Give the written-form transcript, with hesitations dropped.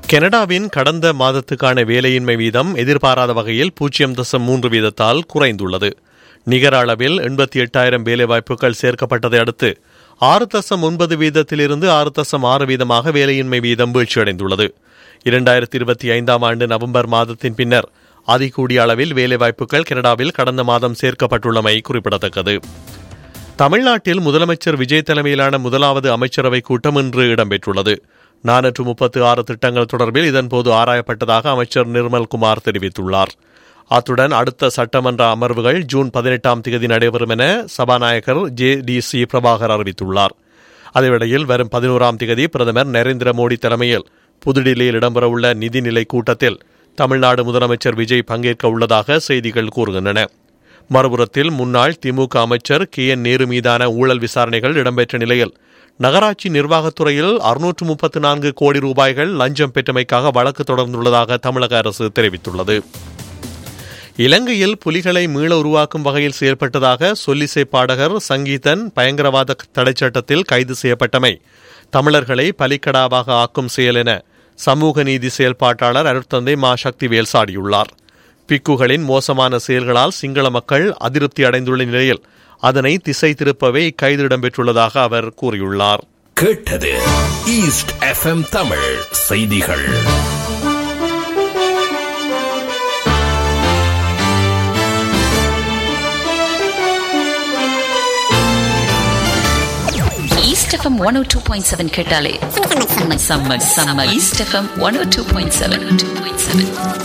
கனடாவின் கடந்த மாதத்துக்கான வேலையின்மை வீதம் எதிர்பாராத வகையில் 0.3 வீதத்தால் குறைந்துள்ளது. நிகர அளவில் 88,000 வேலைவாய்ப்புகள் சேர்க்கப்பட்டதை அடுத்து 6.9 வீதத்திலிருந்து 6.6 வீதமாக வேலையின்மை வீதம் வீழ்ச்சியடைந்துள்ளது. 2025 ஆண்டு நவம்பர் மாதத்தின் பின்னர் அதிகூடிய அளவில் வேலைவாய்ப்புகள் கனடாவில் கடந்த மாதம் சேர்க்கப்பட்டுள்ளமை குறிப்பிடத்தக்கது. தமிழ்நாட்டில் முதலமைச்சர் விஜய் தலைமையிலான முதலாவது அமைச்சரவை கூட்டம் இன்று இடம்பெற்றுள்ளது. 436 திட்டங்கள் தொடர்பில் இதன்போது ஆராயப்பட்டதாக அமைச்சர் நிர்மல்குமார் தெரிவித்துள்ளார். அத்துடன் அடுத்த சட்டமன்ற அமர்வுகள் ஜூன் 18 நடைபெறும் என சபாநாயகர் JDC பிரபாகர் அறிவித்துள்ளார். அதேவேளையில் வரும் 11 பிரதமர் நரேந்திர மோடி தலைமையில் புதுடில்லியில் இடம்பெறவுள்ள நிதிநிலை கூட்டத்தில் தமிழ்நாடு முதலமைச்சர் விஜய் பங்கேற்க உள்ளதாக செய்திகள் கூறுகின்றன. மறுபுறத்தில் முன்னாள் திமுக அமைச்சர் KN நேரு மீதான ஊழல் விசாரணைகள் இடம்பெற்ற நிலையில் நகராட்சி நிர்வாகத்துறையில் 634 கோடி ரூபாய்கள் லஞ்சம் பெற்றமைக்காக வழக்கு தொடர்ந்துள்ளதாக தமிழக அரசு தெரிவித்துள்ளது. இலங்கையில் புலிகளை மீள உருவாக்கும் வகையில் செயல்பட்டதாக சொல்லிசை பாடகர் சங்கீதன் பயங்கரவாத தடைச்சட்டத்தில் கைது செய்யப்பட்டமை தமிழர்களை பலிக்கடாவாக ஆக்கும் செயல் என சமூக நீதி செயல்பாட்டாளர் அருட்தந்தை மா சக்திவேல் சாடியுள்ளார். பிக்குகளின் மோசமான செயல்களால் சிங்கள மக்கள் அதிருப்தி அடைந்துள்ள நிலையில் அதனை திசை திருப்பவே கைது இடம்பெற்றுள்ளதாக அவர் கூறியுள்ளார். கேட்டது ஈஸ்ட் FM தமிழ் செய்திகள். East FM 102.7 கேட்டாலே சம்மர். East FM 102.7